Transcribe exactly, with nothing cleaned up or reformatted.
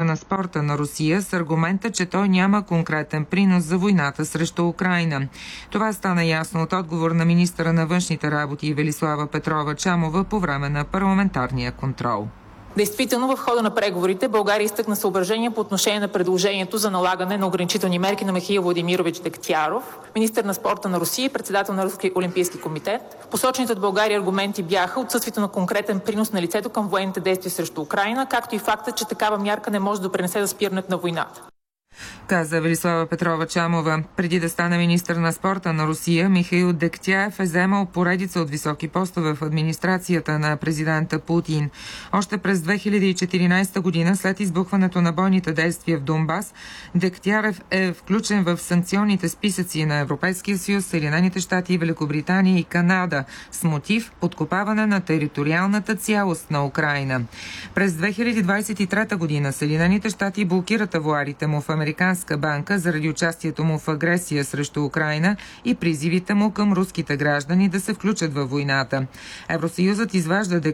на спорта на Русия с аргумента, че той няма конкретен принос за войната срещу Украйна. Това стана ясно от отговор на министъра на външните работи Велислава Петрова-Чамова по време на парламентарния контрол. Действително, в хода на преговорите България изтъкна съображения по отношение на предложението за налагане на ограничителни мерки на Михаил Владимирович Дегтяров, министър на спорта на Русия и председател на Руския олимпийски комитет. Посочените от България аргументи бяха отсъствието на конкретен принос на лицето към военните действия срещу Украйна, както и факта, че такава мярка не може да допринесе за спирането на войната. Каза Велислава Петрова-Чамова. Преди да стане министър на спорта на Русия, Михаил Дегтяев е заемал поредица от високи постове в администрацията на президента Путин. Още през две хиляди и четиринадесета година, след избухването на бойните действия в Донбас, Дегтярев е включен в санкционните списъци на Европейския съюз, Съединените щати, Великобритания и Канада с мотив подкопаване на териториалната цялост на Украйна. През две хиляди двадесет и трета година Съединените щати блокират авуарите му в Американска банка заради участието му в агресия срещу Украйна и призивите му към руските граждани да се включат във войната. Евросъюзът изважда